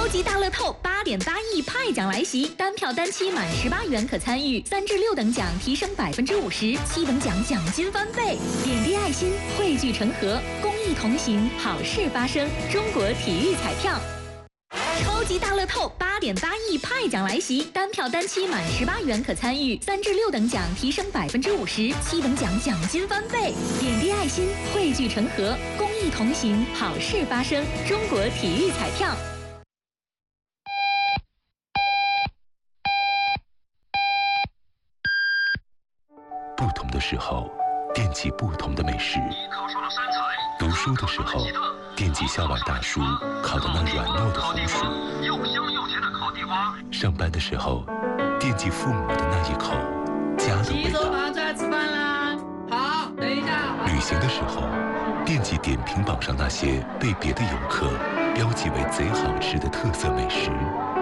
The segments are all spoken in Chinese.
级大乐透8.8亿派奖来袭，单票单期满18元可参与，3至6等奖提升50%，7等奖奖金翻倍。点滴爱心，汇聚成河，公益同行，好事发生。中国体育彩票。超级大乐透8.8亿派奖来袭，单票单期满18元可参与，3至6等奖提升50%，7等奖奖金翻倍。点滴爱心，汇聚成河，公益同行，好事发生。中国体育彩票。 不同的时候，惦记不同的美食。读书的时候，惦记校外大叔烤的那软糯的红薯； 又香又甜的烤地瓜。 上班的时候，惦记父母的那一口家的味道。 洗手房出来吃饭啦！好，等一下。 旅行的时候，惦记点评榜上那些被别的游客标记为贼好吃的特色美食。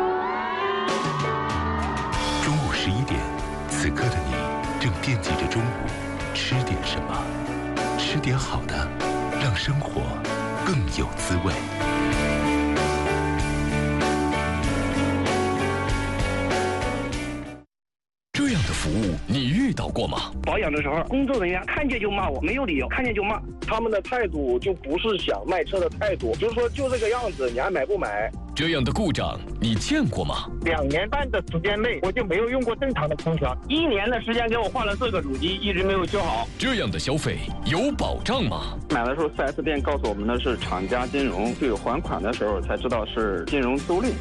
中午11点，此刻的你正惦记着中午吃点什么，吃点好的，让生活更有滋味。 这样的服务你遇到过吗？ 保养的时候，工作人员看见就骂我，没有理由，看见就骂。 他们的态度就不是想卖车的态度，就是说就这个样子，你还买不买？ 这样的故障你见过吗 ？2年半的时间内，我就没有用过正常的空调。1年的时间给我换了4个主机，一直没有修好。 这样的消费有保障吗？ 买的时候 4S 店告诉我们的是厂家金融，对还款的时候才知道是金融租赁。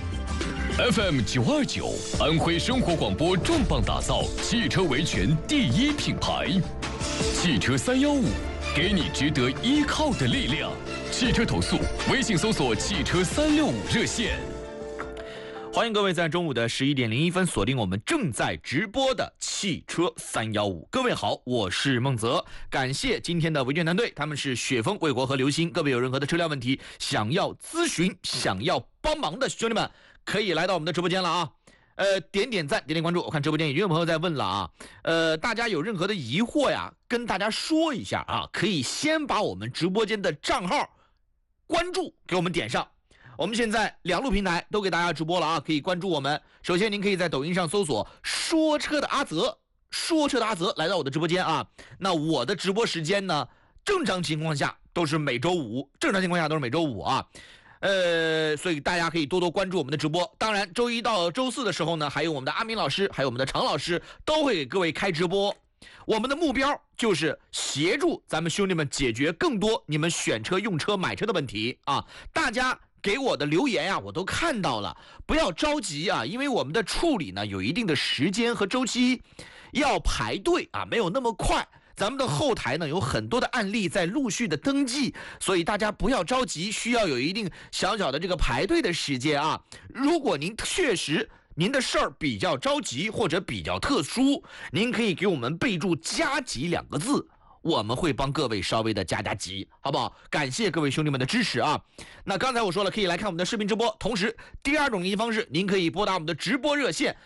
FM 929，安徽生活广播重磅打造汽车维权第1品牌，汽车315，给你值得依靠的力量。汽车投诉，微信搜索汽车365热线。 欢迎各位在中午的11点01分锁定我们正在直播的汽车315。各位好，我是孟泽，感谢今天的维权团队，他们是雪峰、卫国和刘星。各位有任何的车辆问题想要咨询、想要帮忙的兄弟们，可以来到我们的直播间了啊。点点赞，点点关注。我看直播间已经有朋友在问了啊，大家有任何的疑惑呀，跟大家说一下啊，可以先把我们直播间的账号关注给我们点上。我们现在2路平台都给大家直播了啊，可以关注我们。首先您可以在抖音上搜索说车的阿泽，说车的阿泽来到我的直播间啊。那我的直播时间呢，正常情况下都是每周五，啊。所以大家可以多多关注我们的直播。当然周1到周4的时候呢，还有我们的阿明老师，还有我们的常老师都会给各位开直播。我们的目标就是协助咱们兄弟们解决更多你们选车、用车、买车的问题啊！大家给我的留言啊，我都看到了，不要着急啊，因为我们的处理呢有一定的时间和周期，要排队啊，没有那么快。咱们的后台呢有很多的案例在陆续的登记，所以大家不要着急，需要有一定小小的这个排队的时间啊。如果您确实您的事儿比较着急或者比较特殊，您可以给我们备注加急2个字，我们会帮各位稍微的加急，好不好？感谢各位兄弟们的支持啊。那刚才我说了，可以来看我们的视频直播，同时第2种联系方式，您可以拨打我们的直播热线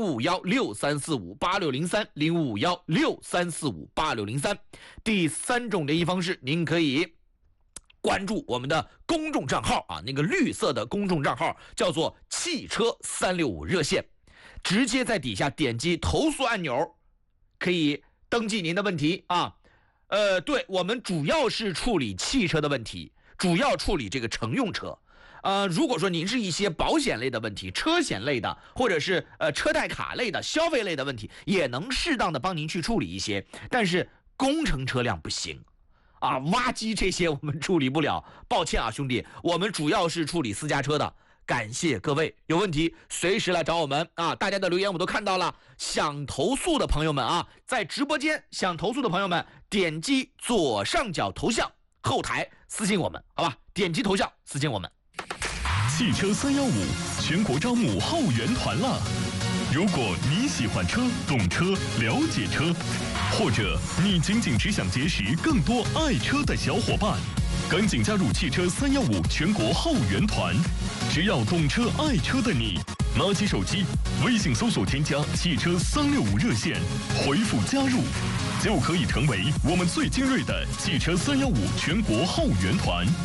055163458603，055163458603。第3种联系方式，您可以关注我们的公众账号啊，那个绿色的公众账号叫做汽车365热线，直接在底下点击投诉按钮，可以登记您的问题啊。对，我们主要是处理汽车的问题，主要处理这个乘用车。如果说您是一些保险类的问题、车险类的，或者是车贷卡类的、消费类的问题，也能适当的帮您去处理一些，但是工程车辆不行啊，挖机这些我们处理不了，抱歉啊兄弟，我们主要是处理私家车的。感谢各位，有问题随时来找我们啊！大家的留言我都看到了，想投诉的朋友们啊，在直播间想投诉的朋友们，点击左上角头像，后台私信我们，好吧？点击头像私信我们。 汽车315全国招募后援团了。如果你喜欢车、懂车、了解车，或者你仅仅只想结识更多爱车的小伙伴，赶紧加入汽车315全国后援团。只要懂车爱车的你，拿起手机，微信搜索添加汽车365热线，回复加入，就可以成为我们最精锐的汽车315全国后援团。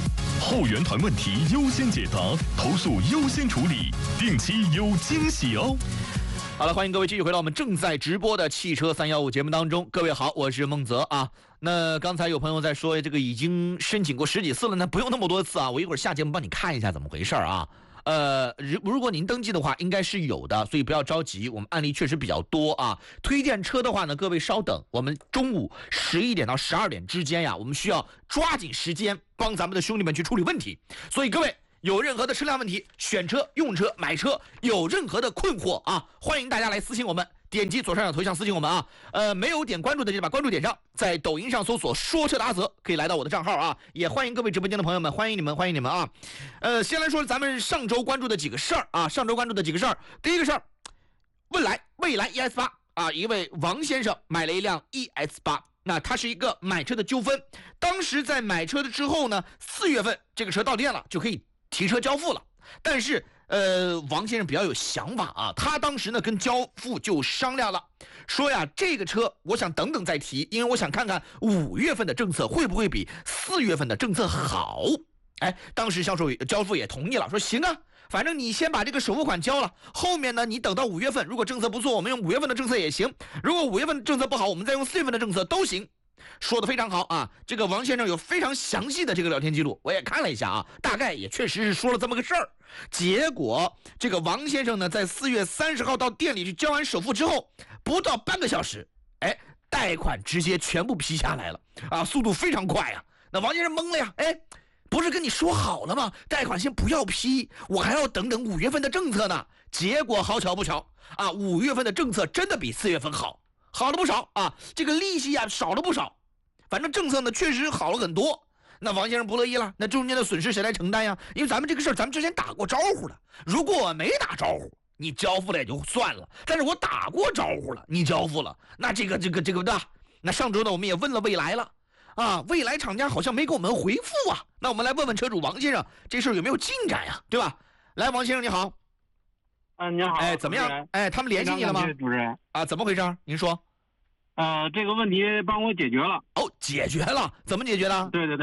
后援团问题优先解答，投诉优先处理，定期有惊喜哦。 好了，欢迎各位继续回到我们正在直播的汽车315节目当中。各位好，我是孟泽啊。那刚才有朋友在说，这个已经申请过10几次了呢，不用那么多次啊，我一会儿下节目帮你看一下怎么回事啊。如果您登记的话，应该是有的，所以不要着急，我们案例确实比较多啊。推荐车的话呢，各位稍等，我们中午11点到12点之间呀，我们需要抓紧时间帮咱们的兄弟们去处理问题。所以各位有任何的车辆问题，选车、用车、买车有任何的困惑啊，欢迎大家来私信我们，点击左上角头像私信我们啊。没有点关注的就把关注点上，在抖音上搜索说车的阿泽，可以来到我的账号啊。也欢迎各位直播间的朋友们，欢迎你们，欢迎你们啊。先来说咱们上周关注的几个事儿啊，第一个事儿，蔚来 ES8 啊，一位王先生买了一辆 ES8。那它是一个买车的纠纷，当时在买车的之后呢，4月份这个车到店了，就可以提车交付了。但是王先生比较有想法啊，他当时呢跟交付就商量了，说呀这个车我想等等再提，因为我想看看5月份的政策会不会比4月份的政策好。当时交付也同意了，说行啊，反正你先把这个首付款交了，后面呢你等到5月份，如果政策不错，我们用5月份的政策也行；如果5月份的政策不好，我们再用4月份的政策都行。说的非常好啊，这个王先生有非常详细的这个聊天记录，我也看了一下啊，大概也确实是说了这么个事儿。结果这个王先生呢，在4月30号到店里去交完首付之后，不到半个小时，贷款直接全部批下来了啊，速度非常快啊。那王先生懵了呀，不是跟你说好了吗？贷款先不要批，我还要等5月份的政策呢。结果好巧不巧啊，5月份的政策真的比4月份好了不少啊，这个利息啊少了不少，反正政策呢确实好了很多。那王先生不乐意了，那中间的损失谁来承担呀？因为咱们这个事儿咱们之前打过招呼了，如果我没打招呼，你交付了也就算了，但是我打过招呼了，你交付了，那这个对吧？那上周呢我们也问了蔚来了啊，蔚来厂家好像没给我们回复啊。那我们来问问车主王先生，这事儿有没有进展呀？对吧？来，王先生你好。 你好。 怎么样？他们联系你了吗？ 主持人啊，怎么回事？您说。 这个问题帮我解决了。 哦，解决了？怎么解决的？ 对，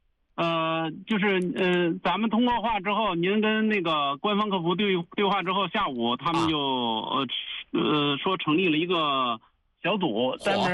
就是咱们通过话之后，您跟那个官方客服对话之后，下午他们就说成立了一个小组，专门